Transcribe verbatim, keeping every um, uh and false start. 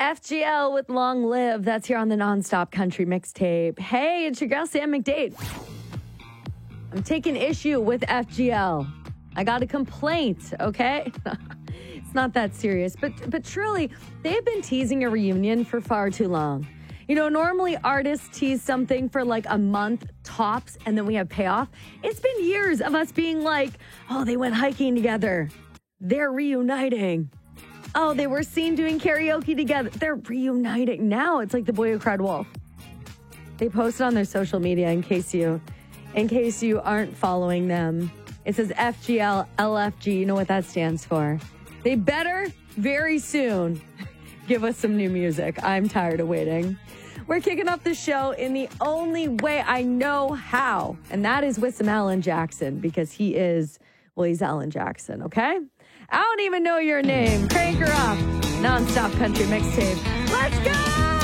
F G L with Long Live. That's here on the Nonstop Country Mixtape. Hey, it's your girl, Sam McDade. I'm taking issue with F G L. I got a complaint, okay? It's not that serious. But, but truly, they've been teasing a reunion for far too long. You know, normally artists tease something for like a month tops, and then we have payoff. It's been years of us being like, oh, they went hiking together. They're reuniting. Oh, they were seen doing karaoke together. They're reuniting. Now it's like The Boy Who Cried Wolf. They posted on their social media in case you, in case you aren't following them. It says F G L L F G. You know what that stands for. They better very soon give us some new music. I'm tired of waiting. We're kicking off the show in the only way I know how, and that is with some Alan Jackson, because he is, well, he's Alan Jackson, okay? I don't even know your name. Crank her up. Nonstop Country Mixtape. Let's go!